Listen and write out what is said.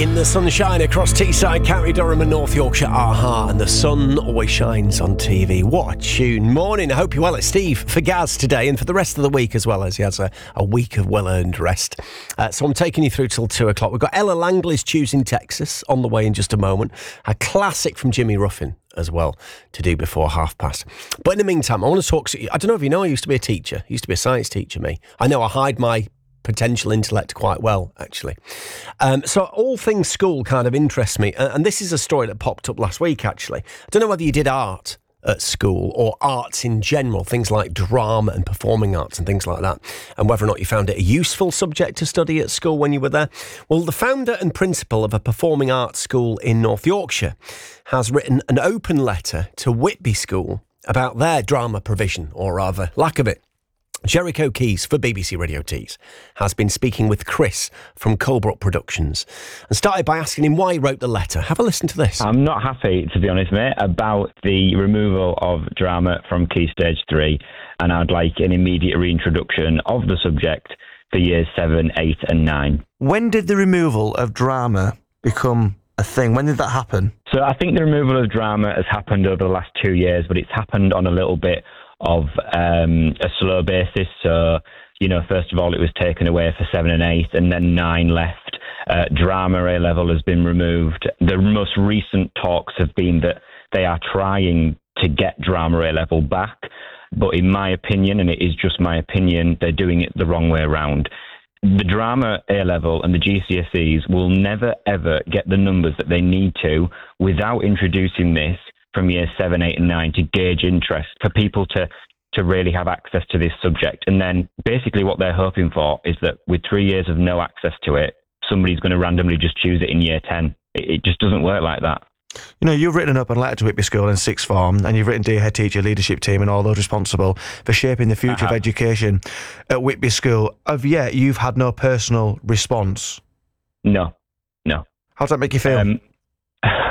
In the sunshine across Teesside, County Durham and North Yorkshire, aha, and the sun always shines on TV. What a tune. Morning, I hope you're well. It's Steve for Gaz today and for the rest of the week as well, as he has a week of well-earned rest. So I'm taking you through till 2 o'clock. We've got Ella Langley's Choosing Texas on the way in just a moment. A classic from Jimmy Ruffin as well to do before 5:30. But in the meantime, I want to talk to you. I don't know if you know, I used to be a teacher. I used to be a science teacher, me. I know I hide my potential intellect quite well, actually. So all things school kind of interest me. And this is a story that popped up last week, actually. I don't know whether you did art at school or arts in general, things like drama and performing arts and things like that, and whether or not you found it a useful subject to study at school when you were there. Well, the founder and principal of a performing arts school in North Yorkshire has written an open letter to Whitby School about their drama provision, or rather, lack of it. Jericho Keys for BBC Radio Tees has been speaking with Chris from Colebrook Productions and started by asking him why he wrote the letter. Have a listen to this. I'm not happy, to be honest, mate, about the removal of drama from Key Stage 3, and I'd like an immediate reintroduction of the subject for years 7, 8 and 9. When did the removal of drama become a thing? When did that happen? So I think the removal of drama has happened over the last 2 years, but it's happened on a little bit of a slow basis. So, you know, first of all, it was taken away for 7 and 8, and then 9 left. Drama A-level has been removed. The most recent talks have been that they are trying to get drama A-level back. But in my opinion, and it is just my opinion, they're doing it the wrong way around. The drama A-level and the GCSEs will never, ever get the numbers that they need to without introducing this from years 7, 8 and 9 to gauge interest for people to really have access to this subject. And then basically what they're hoping for is that with 3 years of no access to it, somebody's going to randomly just choose it in year 10. It just doesn't work like that. You know, you've written an open letter to Whitby School in sixth form, and you've written Dear Head Teacher, Leadership Team and all those responsible for shaping the future of education at Whitby School. Of yet, you've had no personal response? No. How does that make you feel?